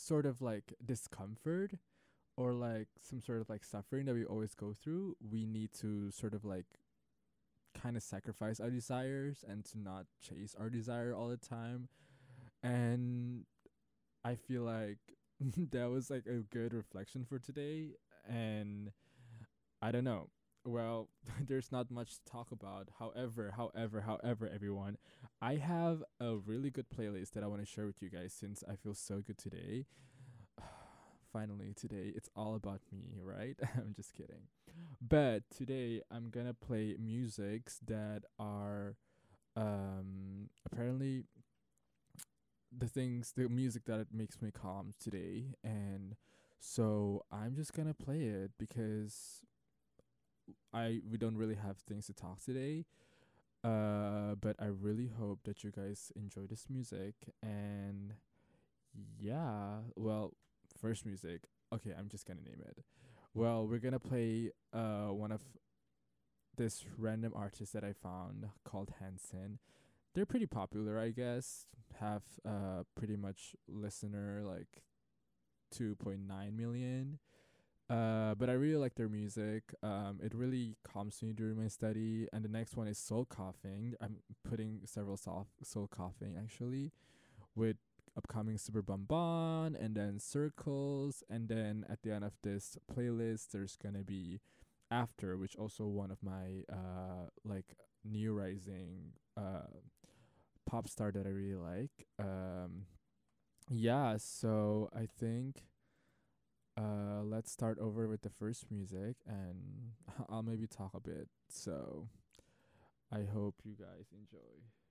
sort of like discomfort or like some sort of like suffering that we always go through, we need to sort of like kind of sacrifice our desires and to not chase our desire all the time. And I feel like that was like a good reflection for today. And I don't know. Well, there's not much to talk about. However, everyone, I have a really good playlist that I want to share with you guys since I feel so good today. Finally, today it's all about me, right? I'm just kidding. But today I'm gonna play musics that are apparently the music that it makes me calm today, and so I'm just gonna play it because I we don't really have things to talk today. But I really hope that you guys enjoy this music. And yeah, well, first music. Okay, I'm just gonna name it. Well, we're gonna play one of this random artist that I found called Hanson. They're pretty popular, I guess. Have pretty much listener like 2.9 million. But I really like their music. It really calms me during my study. And the next one is Soul Coughing. I'm putting several Soul Coughing actually with upcoming Super Bamban and then Circles. And then at the end of this playlist, there's gonna be After, which also one of my like new rising pop star that I really like. Yeah, so I think let's start over with the first music and I'll maybe talk a bit. So I hope you guys enjoy.